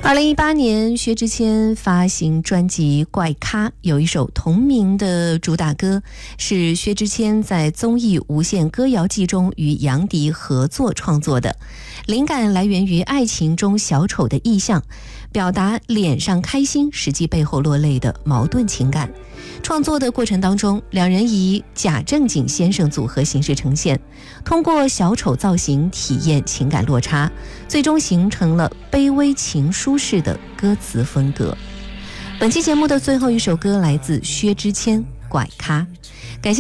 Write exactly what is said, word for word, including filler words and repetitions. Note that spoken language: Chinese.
二零一八年，薛之谦发行专辑《怪咖》，有一首同名的主打歌，是薛之谦在综艺《无限歌谣季》中与杨迪合作创作的，灵感来源于爱情中小丑的意象，表达脸上开心，实际背后落泪的矛盾情感。创作的过程当中，两人以假正经先生组合形式呈现，通过小丑造型体验情感落差，最终形成了卑微情书式的歌词风格。本期节目的最后一首歌来自薛之谦《怪咖》，